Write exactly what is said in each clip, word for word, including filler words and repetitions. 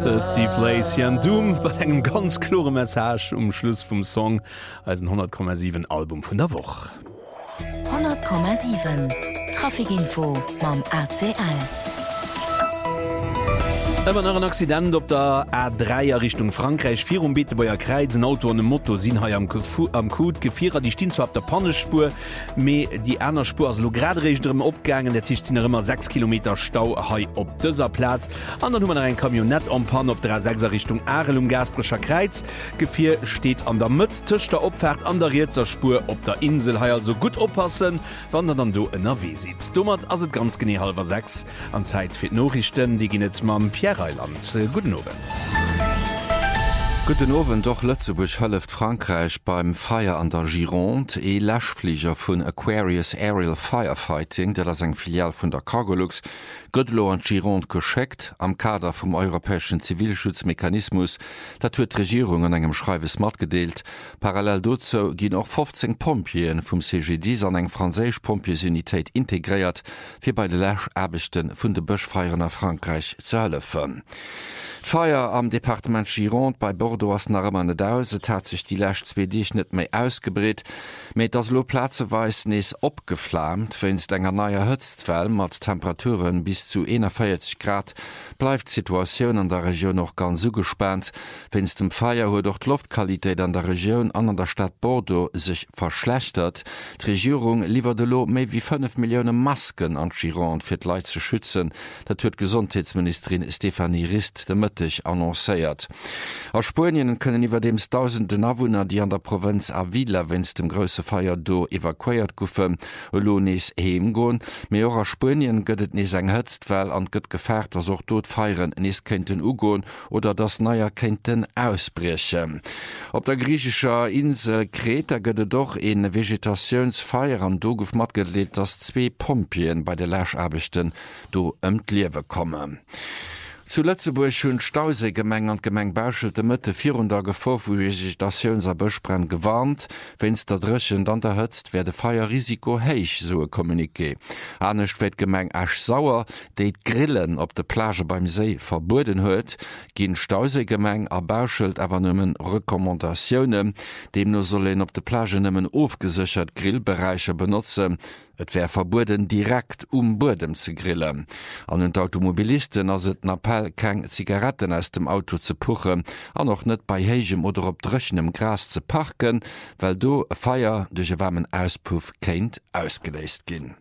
De Steve Lacy an Doom wat engem ganz klore Message um Schluss vum Song als ein hundert Komma sieben Album vun der Woch. hundert Komma sieben Trafikinfo mam A C L. Ewer nach een Accident op der A drei Richtung Frankreich vier um bitte beier Kreizen Auto an dem Motto sinn ha am, am Code Gevierer die stehen zwar op der Pannespur méi die einer Spur as logradrechtem opgangen der Tisch sind immer sechs Kilometer Stau hai op dëser Platz an dann hummer ein Kamionett am Pan op der sechs Richtung Arel um Gasbrecher Kreiz Gevier steht an der Mütz Tisch der opfährt an der Rezer Spur op der Insel ha also gut oppassen wann er dann du in der W sitzt dummert as het ganz gene halber sechs an Zeit fir Nachrichten die gin jetzt ma Pierre Reiland. Guten Abend. Guten Abend, doch Lützeburg hilft Frankreich beim Feier an der Gironde. E Lashflieger von Aquarius Aerial Firefighting, der das ein Filial von der Cargolux, Gödlo an Gironde geschickt, am Kader vom Europäischen Zivilschutzmechanismus, da tut die Regierung an einem Schreiben smart gedeelt. Parallel dazu gehen auch fünfzehn Pompien vom C G D an eine französische Pompiesunität integriert, für bei den Lasch-Arbeiten von der Buschfeier nach Frankreich zu helfen. Feier am Departement Gironde bei Bordeaux as Narmane Dause hat sich die Lächt zwei Dich net méi ausgebret, met das Loplatzeweis nees opgeflammt, wenns denger naier Hëtztfell mat Temperaturen bis zu einundvierzig Grad bleibt Situationun an der Region noch ganz so gespannt, wenns dem Feier huet doch Luftqualität an der Region an an der Stadt Bordeaux sich verschlechtert. Die Regierung liefert de lo méi wie fünf Millionen Masken an Gironde fir d'Leit zu schützen, dat huet Gesundheitsministerin Stephanie Rist de Mëttich annoncéiert. Aus Spanien können iwwer dem tausenden Awohner, die an der Provinz Avila, wenns dem grösse Feier do evakuiert goufen, lo nees heem goen. Me a Spanien gëtt nees eng Hëtztwell an gëtt gefährt, as och dort feieren nees kenten ugoen oder das naier kenten ausbrechen. Op der griechischer Insel Kreta gëtt doch en Vegetationsfeier an do gouf mat geleet, dass zwee Pompien bei de Läscharbechten do ëm d'Liewe kommen. Zu Lützeburg hun Stausegemeng an Gemeng Bauschelte Mëtte vierhundert vor vu Vegetatiunser Bëchbrenn gewarnt, wenns der Drëchen dann der hëtzt, werde Feierrisiko héich so kommuniké. Anecht wéit Gemeng asch sauer, déit Grillen op de Plage beim See verbuden huet, ginn Stausegemeng a Bauschelt awer nëmmen Rekommandaioune, dem no sollen op de Plage nëmmen ofgesichert Grillbereiche benutzen. Et wär verbuden direkt um Bodem ze grillen. An den Automobilisten ass et Appell keng Zigaretten aus dem Auto ze puchen, an noch net bei héigem oder op drëchenem Gras ze parken, well do e Feier duch e warmen Auspuff kéint ausgeléist ginn.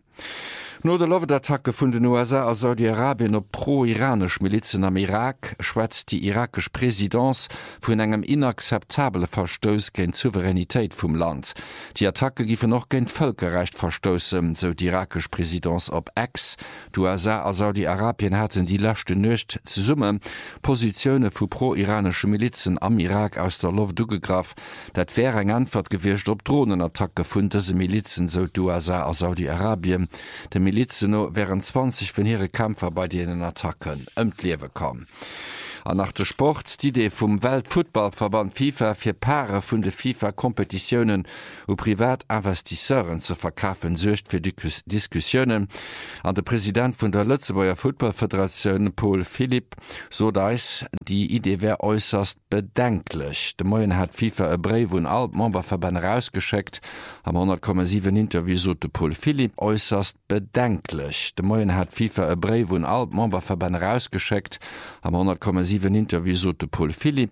No der Lovedattacke vun den U S A a Saudi-Arabien op pro-iranisch Milizen am Irak schwätzt die irakisch Präsidentz vun engem inakzeptable Verstoß gen Souveränitéit vum Land. Die Attacke gife noch gen Völkerrecht verstossen, so die irakisch Präsidentz op X. Du U S A a Saudi-Arabien hatten die lachte Nøcht ze summe Positionne vu pro-iranische Milizen am Irak aus der Luft dugegraf, dat wär eng Antwort gewircht op Drohnenattacke vun dese Milizen, so du U S A a Saudi-Arabien. De Milizeno wären zwanzig vun ihre Kämpfer bei denen Attacken ëm d'Liewe kom. An nach der Sport die Idee vum Weltfootballverband FIFA fir Paare vun de FIFA-Kompetitionen ou Privatinvestisseuren zu verkaufen secht fir Diskussionen. An der Präsident vun der Lützeburger Footballföderation Paul Philipp so dais die Idee wär äußerst bedenklich. De Moien hat FIFA e Brief vun alt Memberverband rausgeschickt. Am hundert Komma sieben Interview so de Paul Philipp äußerst bedenklich. De Moien hat FIFA e Brief vun alt Memberverband rausgeschickt. Am hundert Komma sieben Interview so de Paul Philipp